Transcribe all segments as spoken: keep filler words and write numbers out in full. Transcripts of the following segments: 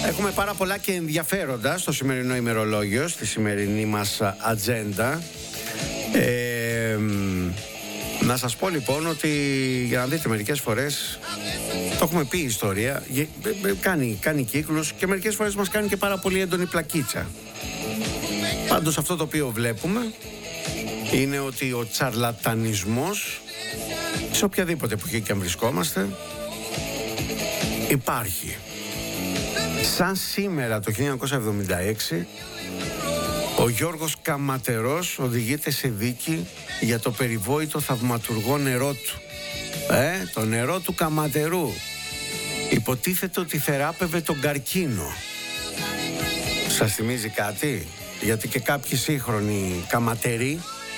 Έχουμε πάρα πολλά και ενδιαφέροντα στο σημερινό ημερολόγιο, στη σημερινή μας ατζέντα. Ε, να σας πω λοιπόν ότι, για να δείτε, μερικές φορές το έχουμε πει η ιστορία, κάνει, κάνει κύκλους και μερικές φορές μας κάνει και πάρα πολύ έντονη πλακίτσα. Πάντως αυτό το οποίο βλέπουμε είναι ότι ο τσαρλατανισμός, σε οποιαδήποτε εποχή και αν βρισκόμαστε, υπάρχει. Σαν σήμερα το χίλια εννιακόσια εβδομήντα έξι, ο Γιώργος Καματερός οδηγείται σε δίκη για το περιβόητο θαυματουργό νερό του. Ε, το νερό του Καματερού. Υποτίθεται ότι θεράπευε τον καρκίνο. Σας θυμίζει κάτι? Γιατί και κάποιοι σύγχρονοι καματεροί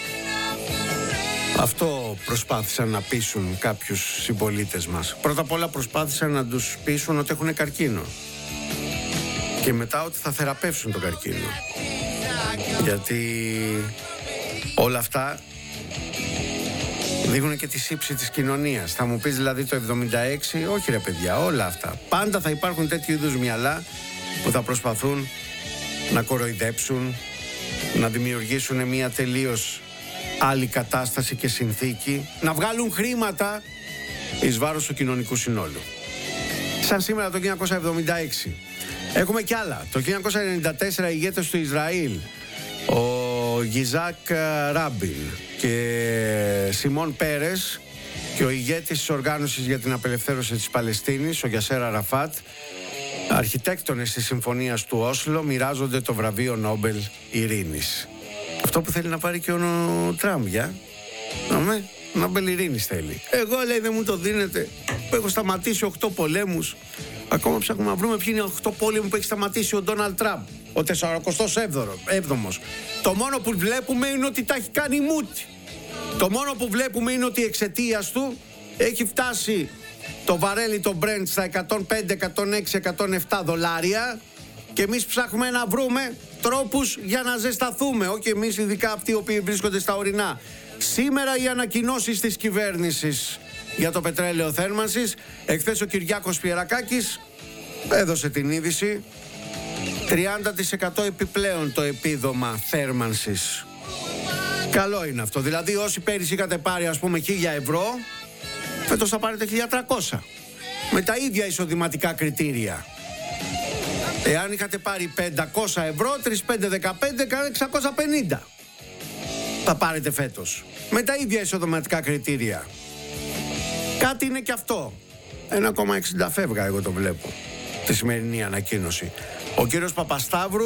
αυτό προσπάθησαν να πείσουν κάποιους συμπολίτες μας. Πρώτα απ' όλα προσπάθησαν να τους πείσουν ότι έχουν καρκίνο και μετά ότι θα θεραπεύσουν τον καρκίνο. Γιατί όλα αυτά δείχνουν και τη σύψη της κοινωνίας. Θα μου πεις δηλαδή το εβδομήντα έξι, όχι ρε παιδιά, όλα αυτά. Πάντα θα υπάρχουν τέτοιου είδους μυαλά που θα προσπαθούν να κοροϊδέψουν, να δημιουργήσουν μια τελείως άλλη κατάσταση και συνθήκη, να βγάλουν χρήματα εις βάρος του κοινωνικού συνόλου. Σαν σήμερα το χίλια εννιακόσια εβδομήντα έξι. Έχουμε κι άλλα. Το χίλια εννιακόσια ενενήντα τέσσερα οι ηγέτες του Ισραήλ, ο Γιζάκ Ράμπιν και Σιμών Πέρες, και ο ηγέτης της Οργάνωσης για την Απελευθέρωση της Παλαιστίνης, ο Γιασέρ Αραφάτ, αρχιτέκτονες της Συμφωνίας του Όσλο, μοιράζονται το βραβείο Νόμπελ Ειρήνης. Αυτό που θέλει να πάρει και ο Τραμπ, για Αμέ, Νόμπελ Ειρήνης θέλει. Εγώ, λέει, δεν μου το δίνετε, που έχω σταματήσει οκτώ πολέμους. Ακόμα ψάχνουμε να βρούμε ποιοι είναι οι οκτώ πόλεμοι που έχει σταματήσει ο Ντόναλντ Τραμπ, ο σαρανταοκτώ έβδομος. Το μόνο που βλέπουμε είναι ότι τα έχει κάνει μούτι. Το μόνο που βλέπουμε είναι ότι εξαιτίας του έχει φτάσει το βαρέλι το Brent στα εκατόν πέντε, εκατόν έξι, εκατόν επτά δολάρια και εμείς ψάχνουμε να βρούμε τρόπους για να ζεσταθούμε. Όχι εμείς, ειδικά αυτοί οι οποίοι βρίσκονται στα ορεινά. Σήμερα οι ανακοινώσεις της κυβέρνησης για το πετρέλαιο θέρμανσης. Εχθές ο Κυριάκος Πιερακάκης έδωσε την είδηση, τριάντα τοις εκατό επιπλέον το επίδομα θέρμανσης. Καλό είναι αυτό. Δηλαδή όσοι πέρυσι είχατε πάρει ας πούμε χίλια ευρώ, φέτος θα πάρετε χίλια τριακόσια. Με τα ίδια εισοδηματικά κριτήρια. Εάν είχατε πάρει πεντακόσια ευρώ, τρεις πέντε δεκαπέντε, κάνει εξακόσια πενήντα. Θα πάρετε φέτος. Με τα ίδια εισοδηματικά κριτήρια. Κάτι είναι και αυτό. ένα κόμμα εξήντα φεύγα, εγώ το βλέπω, τη σημερινή ανακοίνωση. Ο κύριος Παπασταύρου